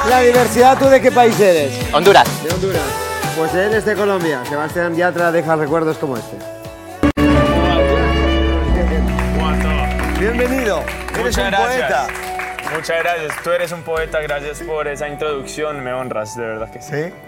La diversidad, ¿tú de qué país eres? Honduras. De Honduras. Pues él es de Colombia. Sebastián Yatra deja recuerdos como este. Bienvenido. Eres un poeta. Muchas gracias. Tú eres un poeta. Gracias por esa introducción. Me honras, de verdad que sí. ¿Sí?